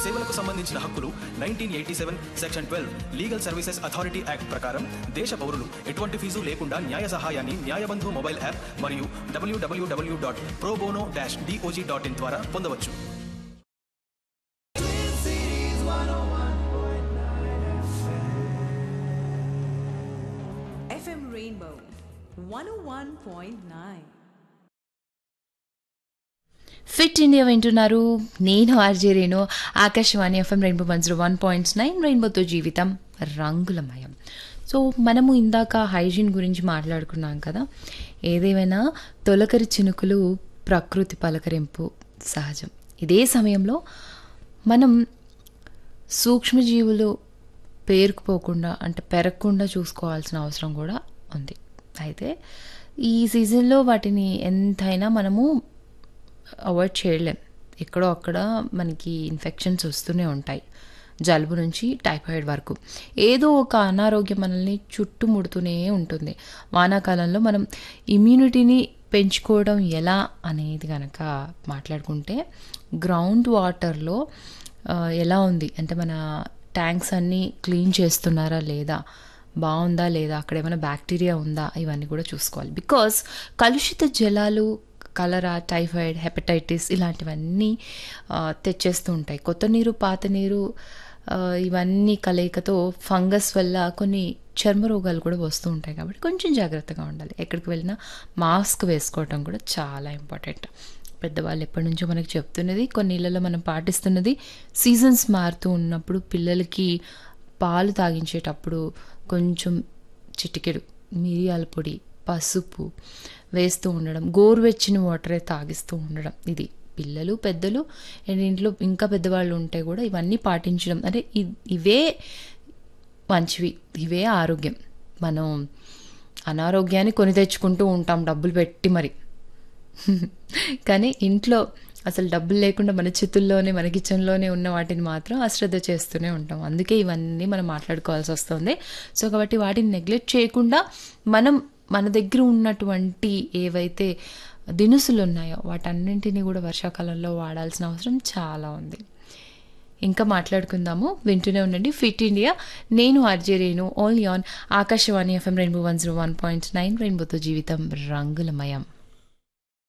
సేవలకు సంబంధించిన హక్కులు 1987 section 12 legal services authority act ప్రకారం దేశ పౌరులు ఎటువంటి ఫీజు లేకుండా న్యాయ సహాయాన్ని న్యాయబంధు మొబైల్ యాప్ మరియు www.probono-dog.in ద్వారా పొందవచ్చు. FM Rainbow 101.9. ఫిట్ ఇండియా వింటున్నారు. నేను RJ Renu. Akashvani FM rainbow 101.9 రెయిన్బోతో జీవితం రంగులమయం. సో మనము ఇందాక హైజీన్ గురించి మాట్లాడుకున్నాం కదా. ఏదేమైనా తొలకరి చినుకులు ప్రకృతి పలకరింపు సహజం. ఇదే సమయంలో మనం సూక్ష్మజీవులు పేరుకుపోకుండా అంటే పెరగకుండా చూసుకోవాల్సిన అవసరం కూడా ఉంది. అయితే ఈ సీజన్లో వాటిని ఎంతైనా మనము అవాయిడ్ చేయలేం. ఎక్కడో అక్కడ మనకి ఇన్ఫెక్షన్స్ వస్తూనే ఉంటాయి, జలుబు నుంచి టైఫాయిడ్ వరకు. ఏదో ఒక అనారోగ్యం మనల్ని చుట్టుముడుతూనే ఉంటుంది. వానాకాలంలో మనం ఇమ్యూనిటీని పెంచుకోవడం ఎలా అనేది కనుక మాట్లాడుకుంటే, గ్రౌండ్ వాటర్లో ఎలా ఉంది అంటే మన ట్యాంక్స్ అన్నీ క్లీన్ చేస్తున్నారా లేదా, బాగుందా లేదా, అక్కడ ఏమైనా బ్యాక్టీరియా ఉందా, ఇవన్నీ కూడా చూసుకోవాలి. బికాస్ కలుషిత జలాలు కలరా, టైఫాయిడ్, హెపటైటిస్ ఇలాంటివన్నీ తెచ్చేస్తూ ఉంటాయి. కొత్త నీరు, పాత నీరు ఇవన్నీ కలయికతో ఫంగస్ వల్ల కొన్ని చర్మ రోగాలు కూడా వస్తూ ఉంటాయి. కాబట్టి కొంచెం జాగ్రత్తగా ఉండాలి. ఎక్కడికి వెళ్ళినా మాస్క్ వేసుకోవటం కూడా చాలా ఇంపార్టెంట్. పెద్దవాళ్ళు ఎప్పటి నుంచో మనకు చెప్తున్నది, కొన్ని ఇళ్లలో మనం పాటిస్తున్నది. సీజన్స్ మారుతూ ఉన్నప్పుడు పిల్లలకి పాలు తాగించేటప్పుడు కొంచెం చిటికెడు మిరియాల పొడి, పసుపు వేస్తూ ఉండడం, గోరువెచ్చని వాటరే తాగిస్తూ ఉండడం. ఇది పిల్లలు, పెద్దలు అండ్ ఇంట్లో ఇంకా పెద్దవాళ్ళు ఉంటే కూడా ఇవన్నీ పాటించడం. అంటే ఇవే మంచివి, ఇవే ఆరోగ్యం. మనం అనారోగ్యాన్ని కొని తెచ్చుకుంటూ ఉంటాం డబ్బులు పెట్టి మరి. కానీ ఇంట్లో అసలు డబ్బులు లేకుండా మన చేతుల్లోనే, మన కిచెన్లోనే ఉన్న వాటిని మాత్రం అశ్రద్ధ చేస్తూనే ఉంటాం. అందుకే ఇవన్నీ మనం మాట్లాడుకోవాల్సి వస్తుంది. సో కాబట్టి వాటిని నెగ్లెక్ట్ చేయకుండా మనం మన దగ్గర ఉన్నటువంటి ఏవైతే దినుసులు ఉన్నాయో వాటన్నింటినీ కూడా వర్షాకాలంలో వాడాల్సిన అవసరం చాలా ఉంది. ఇంకా మాట్లాడుకుందాము. వింటూనే ఉండండి ఫిట్ ఇండియా. నేను RJ Renu, only on Akashvani FM rainbow 101.9 రెయిన్బోతో జీవితం రంగులమయం.